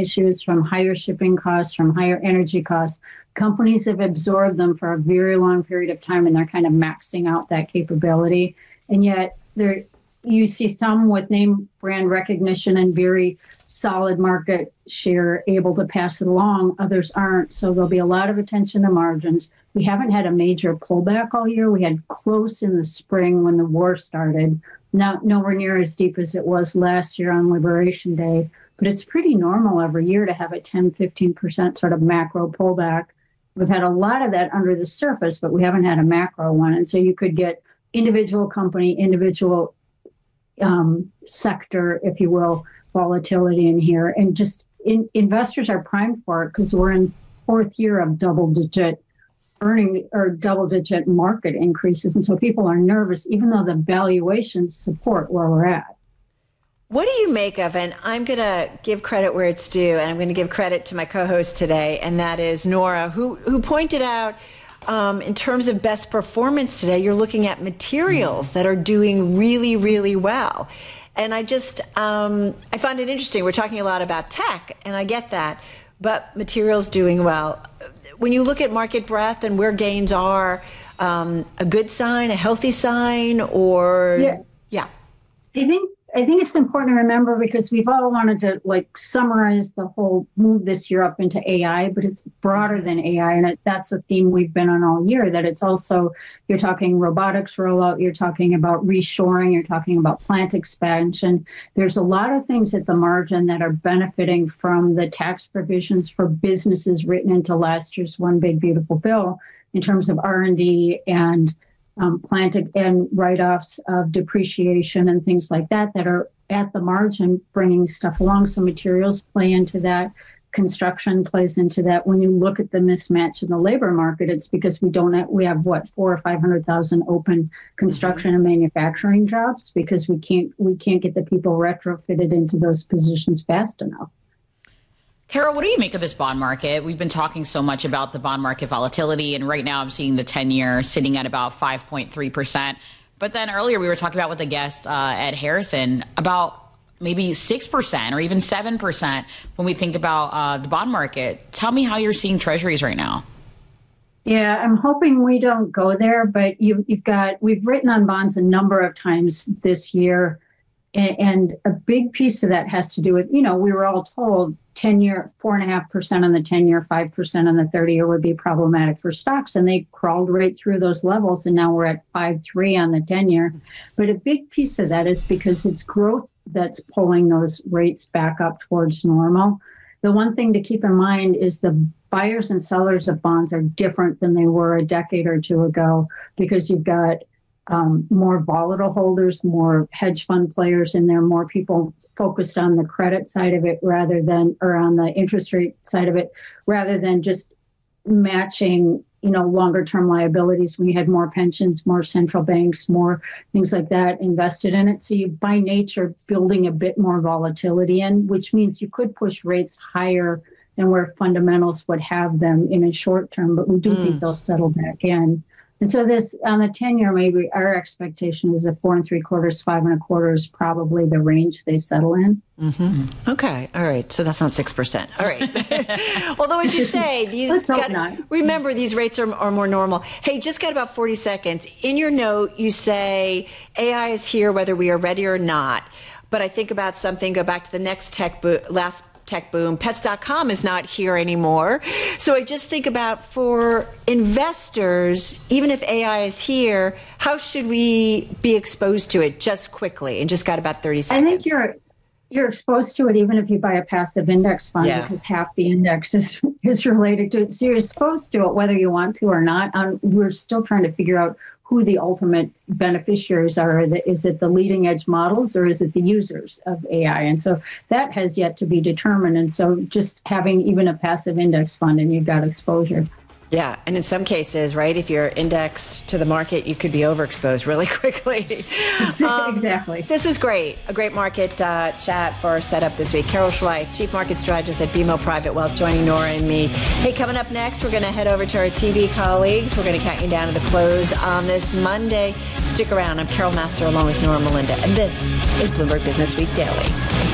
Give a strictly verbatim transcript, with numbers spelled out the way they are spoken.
issues, from higher shipping costs, from higher energy costs. Companies have absorbed them for a very long period of time, and they're kind of maxing out that capability. And yet there, you see some with name brand recognition and very solid market share able to pass it along. Others aren't. So there'll be a lot of attention to margins. We haven't had a major pullback all year. We had close in the spring when the war started. Not nowhere near as deep as it was last year on Liberation Day. But it's pretty normal every year to have a ten, fifteen percent sort of macro pullback. We've had a lot of that under the surface, but we haven't had a macro one. And so you could get individual company, individual um, sector, if you will, volatility in here. And just in, investors are primed for it because we're in fourth year of double digit earning or double digit market increases. And so people are nervous, even though the valuations support where we're at. What do you make of, and I'm going to give credit where it's due, and I'm going to give credit to my co-host today, and that is Nora, who, who pointed out um, in terms of best performance today, you're looking at materials that are doing really, really well. And I just, um, I find it interesting. We're talking a lot about tech, and I get that, but materials doing well. When you look at market breadth and where gains are, um, a good sign, a healthy sign, or, yeah. yeah. I think I think it's important to remember because we've all wanted to like summarize the whole move this year up into A I, but it's broader than A I. And it, that's a theme we've been on all year, that it's also, you're talking robotics rollout, you're talking about reshoring, you're talking about plant expansion. There's a lot of things at the margin that are benefiting from the tax provisions for businesses written into last year's One Big Beautiful Bill in terms of R and D and Um, plant and write-offs of depreciation and things like that that are at the margin bringing stuff along. So materials play into that. Construction plays into that. When you look at the mismatch in the labor market, it's because we don't have, we have what, four or five hundred thousand open construction mm-hmm. and manufacturing jobs because we can't we can't get the people retrofitted into those positions fast enough. Carol, what do you make of this bond market? We've been talking so much about the bond market volatility, and right now I'm seeing the ten-year sitting at about five point three percent. But then earlier we were talking about with a guest, uh, Ed Harrison, about maybe six percent or even seven percent when we think about uh, the bond market. Tell me how you're seeing treasuries right now. Yeah, I'm hoping we don't go there, but you, you've got, we've written on bonds a number of times this year. And a big piece of that has to do with, you know, we were all told ten-year, four and a half percent on the ten-year, five percent on the thirty-year would be problematic for stocks. And they crawled right through those levels. And now we're at five point three on the ten-year. But a big piece of that is because it's growth that's pulling those rates back up towards normal. The one thing to keep in mind is the buyers and sellers of bonds are different than they were a decade or two ago because you've got Um, more volatile holders, more hedge fund players in there, more people focused on the credit side of it rather than, or on the interest rate side of it, rather than just matching, you know, longer term liabilities when you had more pensions, more central banks, more things like that invested in it. So you, by nature, building a bit more volatility in, which means you could push rates higher than where fundamentals would have them in a short term, but we do mm. think they'll settle back in. And so this, on the ten-year, maybe our expectation is a four and three quarters, five and a quarter is probably the range they settle in. Mm-hmm. Okay. All right. So that's not six percent. All right. Although, as you say, these Let's got, hope not. Remember, these rates are, are more normal. Hey, just got about forty seconds. In your note, you say A I is here whether we are ready or not. But I think about something, go back to the next tech boom, last tech boom. Pets dot com is not here anymore. So I just think about for investors, even if A I is here, how should we be exposed to it just quickly? And just got about thirty seconds. I think you're you're exposed to it even if you buy a passive index fund yeah. because half the index is, is related to it. So you're exposed to it whether you want to or not. Um, we're still trying to figure out who the ultimate beneficiaries are. Is it the leading edge models or is it the users of A I? And so that has yet to be determined. And so just having even a passive index fund and you've got exposure. Yeah, and in some cases, right, if you're indexed to the market, you could be overexposed really quickly. Um, exactly. This was great. A great market uh, chat for our setup this week. Carol Schleich, Chief Market Strategist at B M O Private Wealth, joining Nora and me. Hey, coming up next, we're going to head over to our T V colleagues. We're going to count you down to the close on this Monday. Stick around. I'm Carol Master along with Nora Melinda, and this is Bloomberg Business Week Daily.